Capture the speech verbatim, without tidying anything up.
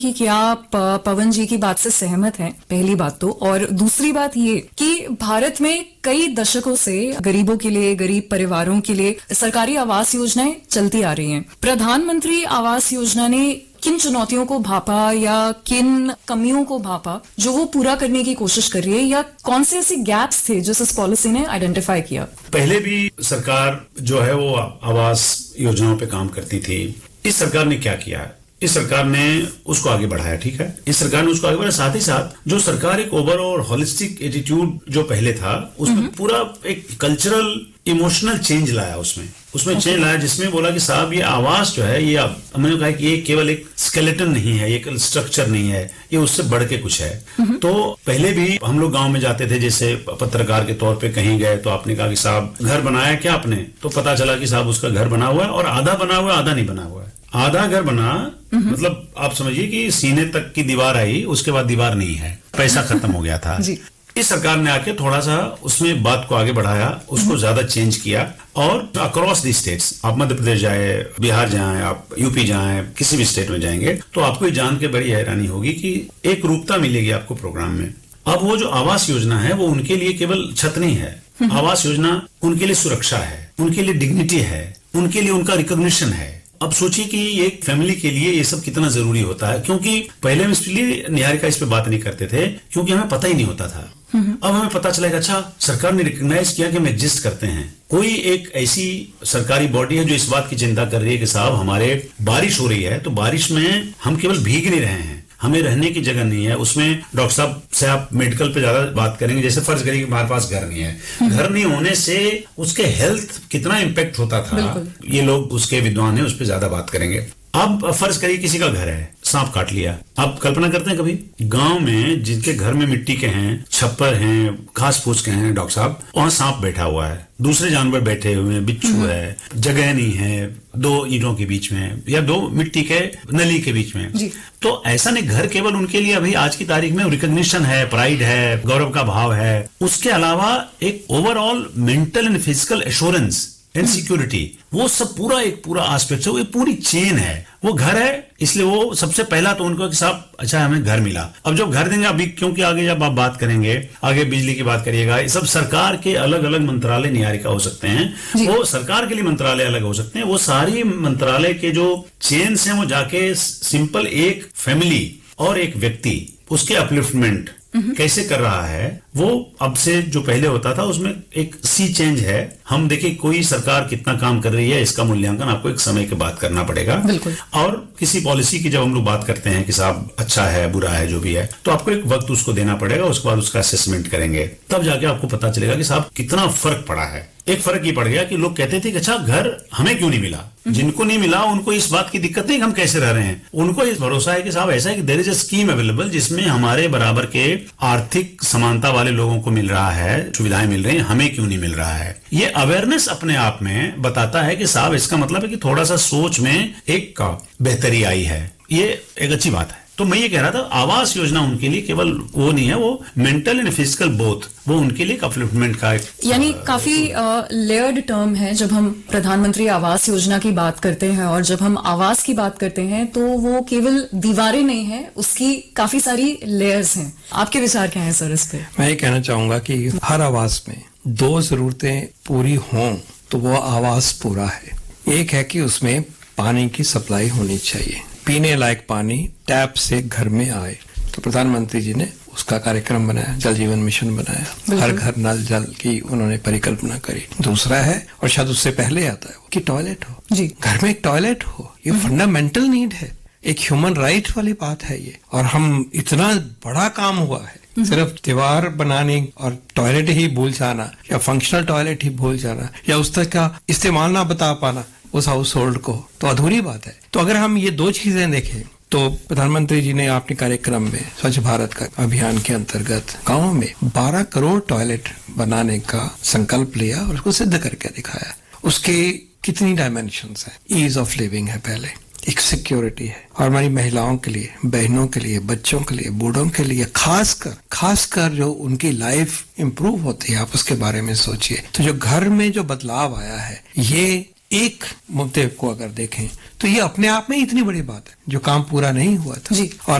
कि क्या आप पवन जी की बात से सहमत हैं, पहली बात तो। और दूसरी बात ये कि भारत में कई दशकों से गरीबों के लिए, गरीब परिवारों के लिए सरकारी आवास योजनाएं चलती आ रही हैं। प्रधानमंत्री आवास योजना ने किन चुनौतियों को भापा या किन कमियों को भापा जो वो पूरा करने की कोशिश कर रही है, या कौन से ऐसे गैप्स थे जो इस पॉलिसी ने आइडेंटिफाई किया? पहले भी सरकार जो है वो आवास योजनाओं पे काम करती थी। इस सरकार ने क्या किया है? इस सरकार ने उसको आगे बढ़ाया, ठीक है। इस सरकार ने उसको आगे बढ़ाया, साथ ही साथ जो सरकार एक ओवरऑल होलिस्टिक एटीट्यूड जो पहले था उसमें पूरा एक कल्चरल इमोशनल चेंज लाया। उसमें उसमें चेंज लाया जिसमें बोला कि साहब ये आवास जो है, ये अब हमने कहा कि ये केवल एक स्केलेटन नहीं है, ये एक स्ट्रक्चर नहीं है, ये उससे बढ़ के कुछ है। तो पहले भी हम लोग गांव में जाते थे, जैसे पत्रकार के तौर पे कहीं गए तो आपने कहा कि साहब घर बनाया क्या आपने, तो पता चला कि साहब उसका घर बना हुआ है और आधा बना हुआ है, आधा नहीं बना हुआ है। आधा घर बना मतलब आप समझिए कि सीने तक की दीवार आई, उसके बाद दीवार नहीं है, पैसा खत्म हो गया था। इस सरकार ने आके थोड़ा सा उसमें बात को आगे बढ़ाया, उसको ज्यादा चेंज किया और अक्रॉस दी स्टेट्स, आप मध्य प्रदेश जाए, बिहार जाएं, आप यूपी जाएं, किसी भी स्टेट में जाएंगे तो आपको ये जान के बड़ी हैरानी होगी कि एक रूपता मिलेगी आपको प्रोग्राम में। अब वो जो आवास योजना है वो उनके लिए केवल छत नहीं है, आवास योजना उनके लिए सुरक्षा है, उनके लिए डिग्निटी है, उनके लिए उनका रिकॉग्निशन है। अब सोचिए कि एक फैमिली के लिए ये सब कितना जरूरी होता है, क्योंकि पहले हम इसलिए निहारिका इस पे बात नहीं करते थे क्योंकि हमें पता ही नहीं होता था। अब हमें पता चला कि अच्छा सरकार ने रिकॉग्नाइज किया कि हम एग्जिस्ट करते हैं। कोई एक ऐसी सरकारी बॉडी है जो इस बात की चिंता कर रही है कि साहब हमारे बारिश हो रही है तो बारिश में हम केवल भीग नहीं रहे हैं, हमें रहने की जगह नहीं है। उसमें डॉक्टर साहब से आप मेडिकल पे ज्यादा बात करेंगे, जैसे फर्ज करिए कि हमारे पास घर नहीं है, घर नहीं होने से उसके हेल्थ कितना इम्पैक्ट होता था, ये लोग उसके विद्वान हैं, उस पर ज्यादा बात करेंगे। अब फर्ज करिए किसी का घर है, सांप काट लिया। आप कल्पना करते हैं कभी गांव में जिनके घर में मिट्टी के हैं, छप्पर हैं, घास फूस के हैं, डॉक्टर साहब वहां सांप बैठा हुआ है, दूसरे जानवर बैठे हुए हैं, बिच्छू है, जगह नहीं है, दो ईंटों के बीच में या दो मिट्टी के नली के बीच में। तो ऐसा नहीं, घर केवल उनके लिए अभी आज की तारीख में रिकॉग्निशन है, प्राइड है, गौरव का भाव है। उसके अलावा एक overall mental and physical assurance and security, वो सब पूरा एक पूरा एस्पेक्ट है, वो एक पूरी चेन है। वो घर है इसलिए वो सबसे पहला तो उनको साहब अच्छा हमें घर मिला। अब जब घर देंगे, अभी क्योंकि आगे जब आप बात करेंगे, आगे बिजली की बात करिएगा, ये सब सरकार के अलग अलग मंत्रालय निहारिका हो सकते हैं, वो सरकार के लिए मंत्रालय अलग हो सकते हैं। वो सारी मंत्रालय के जो चेन हैं वो जाके सिंपल एक फैमिली और एक व्यक्ति उसके अपलिफ्टमेंट कैसे कर रहा है, वो अब से जो पहले होता था उसमें एक सी चेंज है। हम देखिए कोई सरकार कितना काम कर रही है इसका मूल्यांकन आपको एक समय के बाद करना पड़ेगा। और किसी पॉलिसी की जब हम लोग बात करते हैं कि साहब अच्छा है बुरा है जो भी है, तो आपको एक वक्त उसको देना पड़ेगा, उसके बाद उसका असेसमेंट करेंगे, तब जाके आपको पता चलेगा कि साहब कितना फर्क पड़ा है। एक फर्क ये पड़ गया कि लोग कहते थे कि अच्छा घर हमें क्यों नहीं मिला, जिनको नहीं मिला उनको इस बात की दिक्कत नहीं कि हम कैसे रह रहे हैं, उनको इस भरोसा है कि साहब ऐसा है कि there is a scheme available जिसमें हमारे बराबर के आर्थिक समानता वाले लोगों को मिल रहा है, सुविधाएं मिल रही हैं, हमें क्यों नहीं मिल रहा है। ये अवेयरनेस अपने आप में बताता है कि साहब इसका मतलब है कि थोड़ा सा सोच में एक बेहतरी आई है, ये एक अच्छी बात है। तो मैं ये कह रहा था आवास योजना उनके लिए केवल वो नहीं है, वो मेंटल एंड फिजिकल बोथ, वो उनके लिए अपलिफ्टमेंट का एक यानी काफी लेयर्ड टर्म है। जब हम प्रधानमंत्री आवास योजना की बात करते हैं और जब हम आवास की बात करते हैं तो वो केवल दीवारें नहीं है, उसकी काफी सारी लेयर्स हैं। आपके विचार क्या है सर इस पे? मैं ये कहना चाहूंगा कि हर आवास में दो जरूरतें पूरी हों तो वो आवास पूरा है। एक है कि उसमें पानी की सप्लाई होनी चाहिए, पीने लायक पानी टैप से घर में आए। तो प्रधानमंत्री जी ने उसका कार्यक्रम बनाया, जल जीवन मिशन बनाया, हर घर नल जल की उन्होंने परिकल्पना करी। दूसरा है, और शायद उससे पहले आता है, कि टॉयलेट हो जी, घर में एक टॉयलेट हो। ये फंडामेंटल नीड है, एक ह्यूमन राइट वाली बात है ये। और हम इतना बड़ा काम हुआ है, सिर्फ दीवार बनाने और टॉयलेट ही भूल जाना या फंक्शनल टॉयलेट ही भूल जाना या उस तक का इस्तेमाल ना बता पाना उस हाउस होल्ड को, तो अधूरी बात है। तो अगर हम ये दो चीजें देखें तो प्रधानमंत्री जी ने अपने कार्यक्रम में स्वच्छ भारत का अभियान के अंतर्गत गांवों में बारह करोड़ टॉयलेट बनाने का संकल्प लिया और उसको सिद्ध करके दिखाया। उसके कितनी डायमेंशंस हैं, ईज ऑफ लिविंग है, पहले एक सिक्योरिटी है, और हमारी महिलाओं के लिए, बहनों के लिए, बच्चों के लिए, बूढ़ों के लिए, खासकर खासकर जो उनकी लाइफ इंप्रूव होती है, आप उसके बारे में सोचिए। तो जो घर में जो बदलाव आया है, ये एक मुद्दे को अगर देखें तो ये अपने आप में इतनी बड़ी बात है जो काम पूरा नहीं हुआ था। जी। और